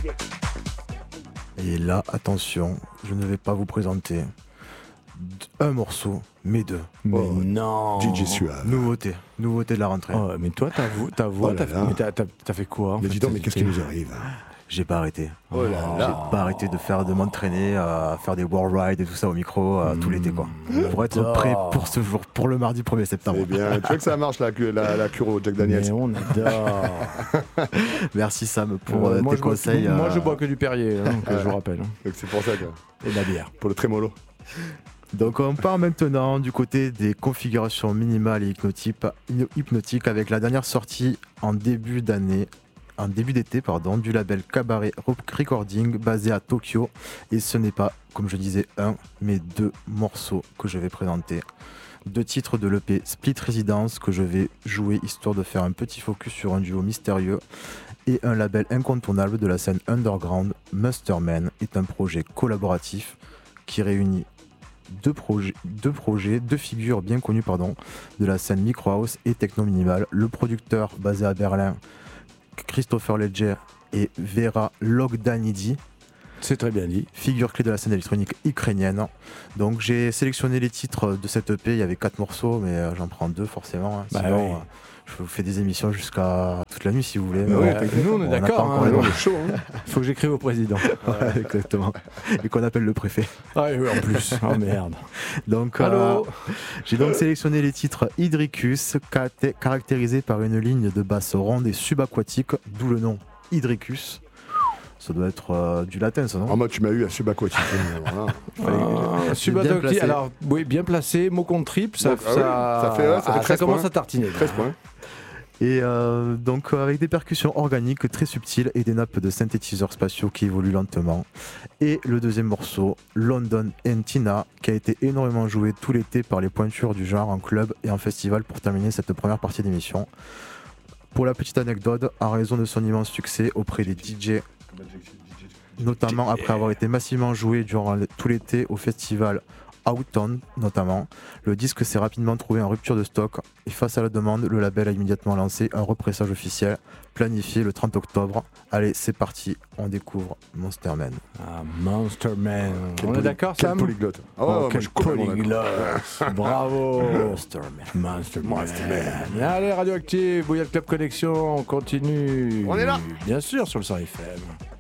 Et là, attention, je ne vais pas vous présenter un morceau, mais deux. Mais non. DJ Suave. Nouveauté de la rentrée. Oh, mais toi, ta voix, Oh là là. t'as fait quoi en Mais fait, dis donc, mais qu'est-ce qui nous arrive? J'ai pas arrêté. Oh là J'ai là. pas arrêté de m'entraîner à faire des world rides et tout ça au micro tout l'été quoi. Pour être prêt pour ce jour, pour le mardi 1er septembre. Eh bien, tu vois que ça marche la cure au Jack Daniels. Mais on adore. Merci Sam pour Moi, tes conseils. Moi, je bois que du Perrier, hein, que je vous rappelle. Hein. Donc c'est pour ça que. Et de la bière. Pour le trémolo. Donc on part maintenant du côté des configurations minimales et hypnotiques avec la dernière sortie en début d'été, du label Cabaret Recording basé à Tokyo. Et ce n'est pas, comme je disais, un, mais deux morceaux que je vais présenter. Deux titres de l'EP Split Residence que je vais jouer histoire de faire un petit focus sur un duo mystérieux. Et un label incontournable de la scène underground, Masterman, est un projet collaboratif qui réunit deux figures bien connues de la scène micro house et techno minimal. Le producteur basé à Berlin, Christopher Ledger, et Vera Logdanidi, C'est très bien dit. figure clé de la scène électronique ukrainienne. Donc j'ai sélectionné les titres de cette EP, il y avait 4 morceaux, mais j'en prends 2 forcément. Hein. Bah Sinon, oui. je vous fais des émissions jusqu'à toute la nuit si vous voulez. Bah Mais oui, Nous, on est n'a d'accord. pas encore Hein, les On droits. est chaud, hein. faut que j'écrive au président. Ouais, exactement. Et qu'on appelle le préfet. Ah oui, en plus. Oh merde. Donc, Allô. j'ai donc sélectionné les titres Hydricus, caractérisés par une ligne de basse ronde et subaquatique, d'où le nom Hydricus. Ça doit être du latin, ça, non? Ah, moi, tu m'as eu à subaquatique. Voilà. Subaquatique. placé. Alors, oui, bien placé. Mot contre triple. Ça, Donc, ah oui, ça fait 13 commence points. à tartiner. 13 points. Et donc avec des percussions organiques très subtiles et des nappes de synthétiseurs spatiaux qui évoluent lentement. Et le deuxième morceau, London and Tina, qui a été énormément joué tout l'été par les pointures du genre en club et en festival pour terminer cette première partie d'émission. Pour la petite anecdote, en raison de son immense succès auprès des DJ, notamment après avoir été massivement joué durant tout l'été au festival Outtown notamment, le disque s'est rapidement trouvé en rupture de stock et face à la demande, le label a immédiatement lancé un repressage officiel planifié le 30 octobre. Allez, c'est parti, on découvre Monsterman. Ah, Monsterman. On est d'accord, Quel Sam? polyglotte. Oh, moi, quel je suis complètement d'accord. polyglotte. Bravo. Monsterman. Allez, Radioactive, Bouillard Club Connexion, on continue. On est là. Bien sûr, sur le 100 FM.